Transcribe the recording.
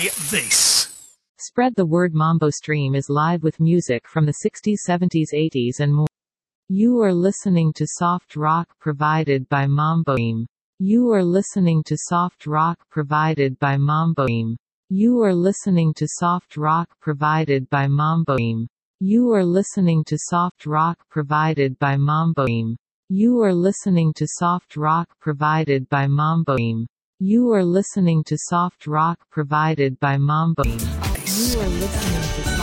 Play this. Spread the word. Mambo Stream is live with music from the 60s, 70s, 80s and more. You are listening to soft rock provided by Mambo Stream. You are listening to soft rock provided by Mambo Stream. You are listening to soft rock provided by Mambo Stream. You are listening to soft rock provided by Mambo Stream. You are listening to soft rock provided by Mambo Stream. You are listening to soft rock provided by Mambo Stream. You are listening to